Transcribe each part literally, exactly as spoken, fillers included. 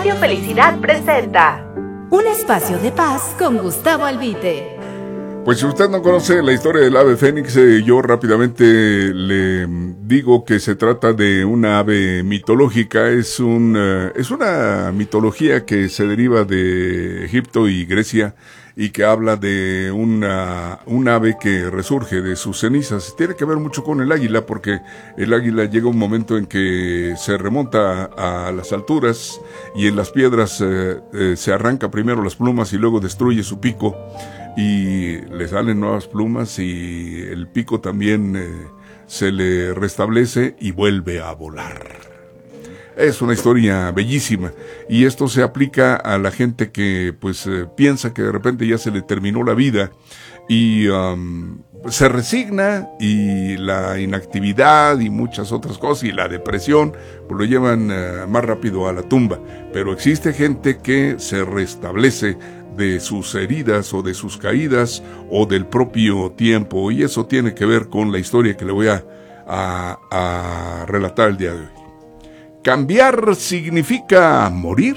Radio Felicidad presenta un espacio de paz con Gustavo Albite. Pues si usted no conoce la historia del ave fénix, eh, yo rápidamente le digo que se trata de una ave mitológica. Es, un, uh, es una mitología que se deriva de Egipto y Grecia y que habla de una, un ave que resurge de sus cenizas. Tiene que ver mucho con el águila, porque el águila llega un momento en que se remonta a las alturas y en las piedras eh, eh, se arranca primero las plumas y luego destruye su pico. Y le salen nuevas plumas y el pico también eh, se le restablece y vuelve a volar. Es una historia bellísima y esto se aplica a la gente que pues eh, piensa que de repente ya se le terminó la vida y um, se resigna, y la inactividad y muchas otras cosas y la depresión pues lo llevan uh, más rápido a la tumba. Pero existe gente que se restablece de sus heridas o de sus caídas o del propio tiempo, y eso tiene que ver con la historia que le voy a, a, a relatar el día de hoy. ¿Cambiar significa morir?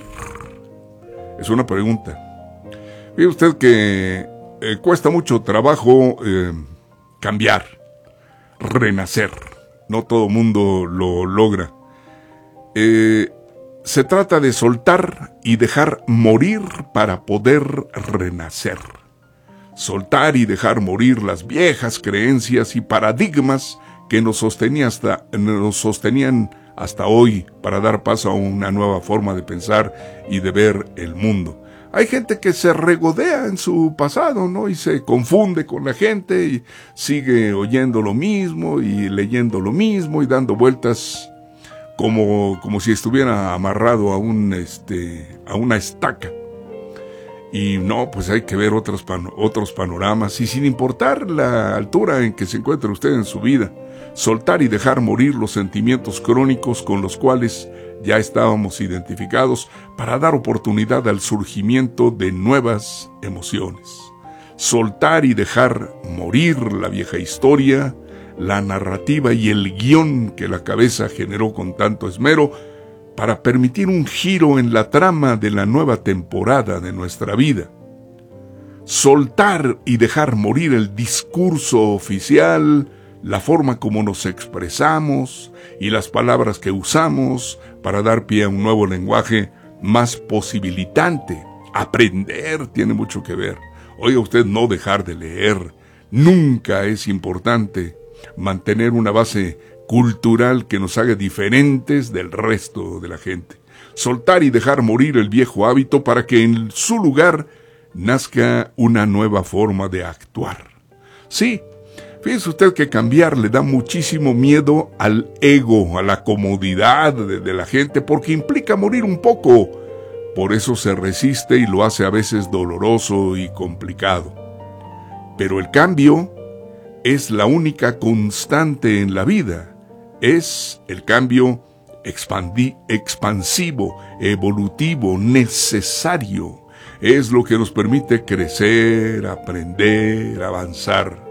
Es una pregunta. Ve usted que eh, cuesta mucho trabajo eh, cambiar, renacer. No todo mundo lo logra. Eh, Se trata de soltar y dejar morir para poder renacer. Soltar y dejar morir las viejas creencias y paradigmas que nos sostenían hasta, nos sostenían hasta hoy para dar paso a una nueva forma de pensar y de ver el mundo. Hay gente que se regodea en su pasado, ¿no? Y se confunde con la gente y sigue oyendo lo mismo y leyendo lo mismo y dando vueltas como, como si estuviera amarrado a un este a una estaca. Y no, pues hay que ver otros pan, otros panoramas, y sin importar la altura en que se encuentre usted en su vida, soltar y dejar morir los sentimientos crónicos con los cuales ya estábamos identificados para dar oportunidad al surgimiento de nuevas emociones. Soltar y dejar morir la vieja historia, la narrativa y el guión que la cabeza generó con tanto esmero para permitir un giro en la trama de la nueva temporada de nuestra vida. Soltar y dejar morir el discurso oficial, la forma como nos expresamos y las palabras que usamos para dar pie a un nuevo lenguaje más posibilitante. Aprender tiene mucho que ver. Oiga usted, no dejar de leer. Nunca es importante mantener una base cultural que nos haga diferentes del resto de la gente. Soltar y dejar morir el viejo hábito para que en su lugar nazca una nueva forma de actuar. Sí, fíjese usted que cambiar le da muchísimo miedo al ego, a la comodidad de, de la gente, porque implica morir un poco. Por eso se resiste y lo hace a veces doloroso y complicado. Pero el cambio es la única constante en la vida. Es el cambio expandi- expansivo, evolutivo, necesario. Es lo que nos permite crecer, aprender, avanzar.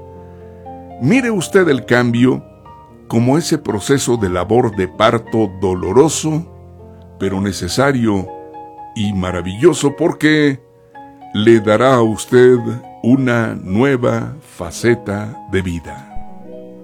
Mire usted el cambio como ese proceso de labor de parto doloroso, pero necesario y maravilloso, porque le dará a usted una nueva faceta de vida.